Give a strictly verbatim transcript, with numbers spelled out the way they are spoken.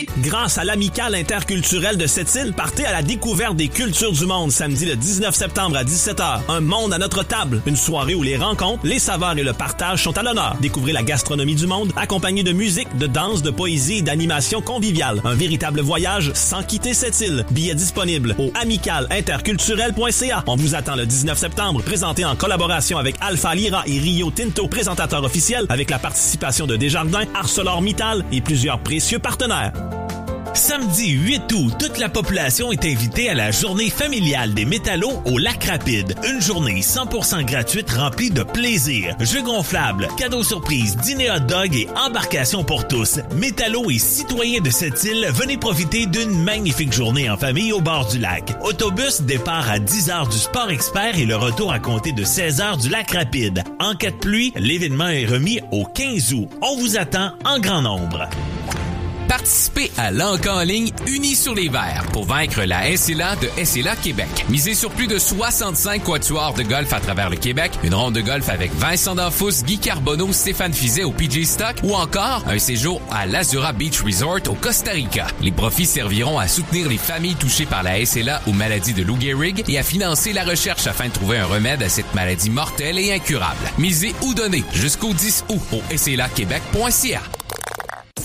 Grâce à l'Amicale interculturelle de Sept-Îles, partez à la découverte des cultures du monde samedi le dix-neuf septembre à dix-sept heures. Un monde à notre table. Une soirée où les rencontres, les saveurs et le partage sont à l'honneur. Découvrez la gastronomie du monde, accompagnée de musique, de danse, de poésie et d'animation conviviale. Un véritable voyage sans quitter Sept-Îles. Billets disponibles au amical interculturel point c a. On vous attend le dix-neuf septembre, présenté en collaboration avec Alpha Lyra et Rio Tinto, présentateur officiel, avec la participation de Desjardins, ArcelorMittal et plusieurs précieux partenaires. Samedi huit août, toute la population est invitée à la journée familiale des métallos au Lac-Rapide. Une journée cent pour cent gratuite remplie de plaisir. Jeux gonflables, cadeaux surprises, dîner hot dog et embarcation pour tous. Métallos et citoyens de cette île, venez profiter d'une magnifique journée en famille au bord du lac. Autobus départ à dix heures du Sport Expert et le retour à compter de seize heures du Lac-Rapide. En cas de pluie, l'événement est remis au quinze août. On vous attend en grand nombre. Participez à l'Encan en ligne Unis sur les verts pour vaincre la S L A de S L A Québec. Misez sur plus de soixante-cinq quatuors de golf à travers le Québec, une ronde de golf avec Vincent D'Anfous, Guy Carbonneau, Stéphane Fizet au P G Stock ou encore un séjour à l'Azura Beach Resort au Costa Rica. Les profits serviront à soutenir les familles touchées par la S L A ou maladie de Lou Gehrig et à financer la recherche afin de trouver un remède à cette maladie mortelle et incurable. Misez ou donnez jusqu'au dix août au S L A Québec point c a.